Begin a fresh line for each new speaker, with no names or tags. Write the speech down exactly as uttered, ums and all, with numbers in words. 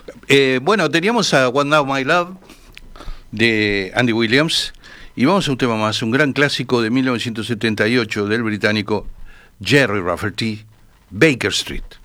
Eh, bueno, teníamos a What Now My Love de Andy Williams y vamos a un tema más, un gran clásico de mil novecientos setenta y ocho del británico Jerry Rafferty, Baker Street.